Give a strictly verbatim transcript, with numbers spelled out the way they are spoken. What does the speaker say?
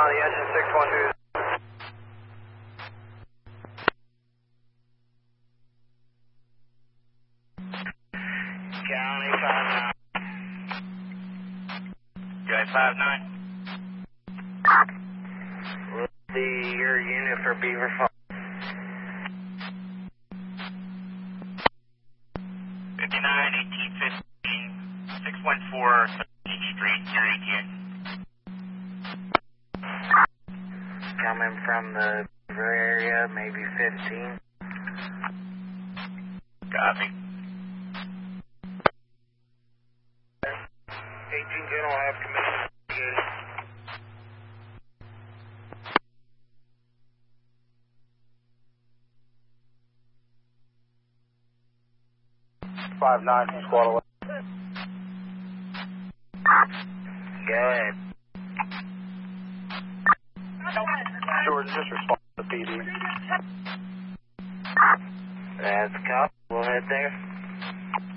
on the engine, six one two. County five nine. J five nine. We'll see your unit for Beaver Falls. fifty-nine, eighteen fifteen, six one four, seventeenth Street, your A T A. Coming from the Beaver area, maybe fifteen. Copy. eighteen ten will have commission. Five nine from squad away. Go ahead. George, just respond to P D. That's a cop. We'll head there.